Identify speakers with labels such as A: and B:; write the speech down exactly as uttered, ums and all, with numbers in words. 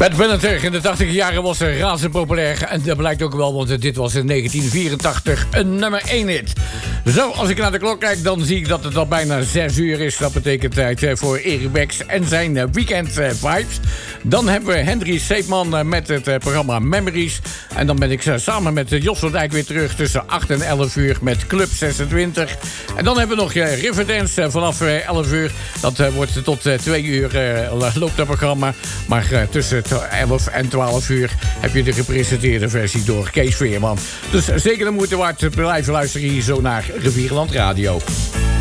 A: Bad Benatar in de tachtiger jaren was razend populair. En dat blijkt ook wel, want dit was in negentien vierentachtig een nummer één hit. Zo, als ik naar de klok kijk, dan zie ik dat het al bijna zes uur is. Dat betekent tijd voor Erik Becks en zijn Weekend Vibes. Dan hebben we Henry Seepman met het programma Memories. En dan ben ik samen met Jos van Dijk weer terug tussen acht en elf uur met Club zesentwintig. En dan hebben we nog Riverdance vanaf elf uur. Dat wordt tot twee uur loopt dat programma. Maar tussen elf en twaalf uur heb je de gepresenteerde versie door Kees Veerman. Dus zeker de moeite waard te blijven luisteren hier zo naar Rivierenland Radio.